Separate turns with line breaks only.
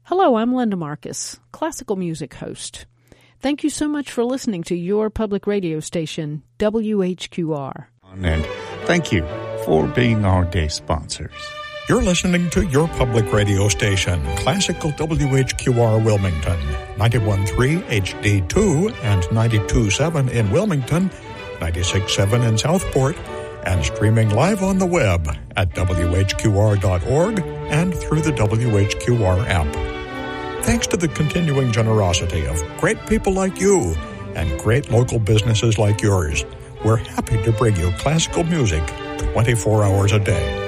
Hello, I'm Linda Marcus, classical music host. Thank you so much for listening to your public radio station, WHQR.
And thank you for being our day sponsors.
You're listening to your public radio station, Classical WHQR Wilmington, 91.3 HD2 and 92.7 in Wilmington, 96.7 in Southport, and streaming live on the web at WHQR.org and through the WHQR app. Thanks to the continuing generosity of great people like you and great local businesses like yours, we're happy to bring you classical music 24 hours a day.